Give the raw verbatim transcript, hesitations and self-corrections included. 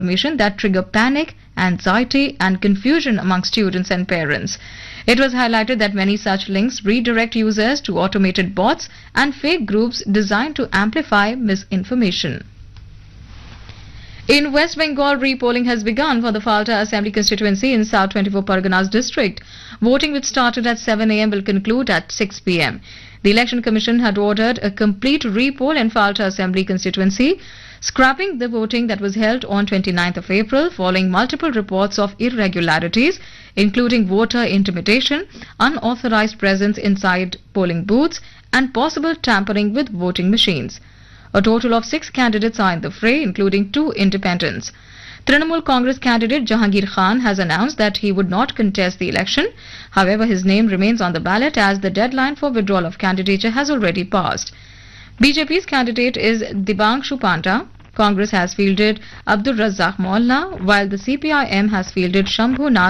information that trigger panic, anxiety, and confusion among students and parents. It was highlighted that many such links redirect users to automated bots and fake groups designed to amplify misinformation. In West Bengal, repolling has begun for the Falta Assembly constituency in South twenty-four Parganas district. Voting, which started at seven a m, will conclude at six p m. The Election Commission had ordered a complete repoll in Falta Assembly constituency, scrapping the voting that was held on twenty-ninth of April following multiple reports of irregularities, including voter intimidation, unauthorized presence inside polling booths, and possible tampering with voting machines. A total of six candidates are in the fray, including two independents. Trinamool Congress candidate Jahangir Khan has announced that he would not contest the election. However, his name remains on the ballot as the deadline for withdrawal of candidature has already passed. B J P's candidate is Dibangshu Panta. Congress has fielded Abdul Razzaq Molla, while the C P I M has fielded Shambhu Nath